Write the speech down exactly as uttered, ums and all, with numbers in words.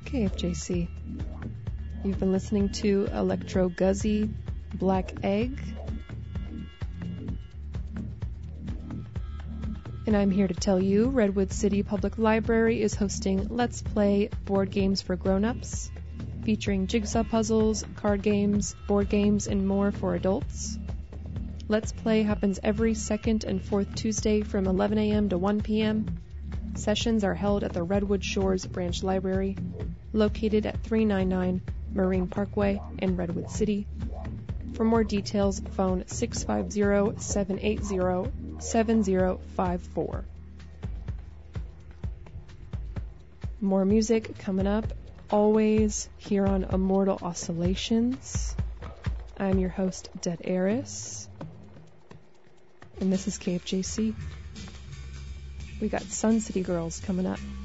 K F J C. You've been listening to Electro Guzzy, Black Egg. And I'm here to tell you Redwood City Public Library is hosting Let's Play Board Games for Grown-Ups, featuring jigsaw puzzles, card games, board games, and more for adults. Let's Play happens every second and fourth Tuesday from eleven a.m. to one p.m. Sessions are held at the Redwood Shores Branch Library, located at three ninety-nine Marine Parkway in Redwood City. For more details, phone six five zero, seven eight zero, seven zero five four. More music coming up, always here on Immortal Oscillations. I'm your host, Dead Eris, and this is K F J C. We got Sun City Girls coming up.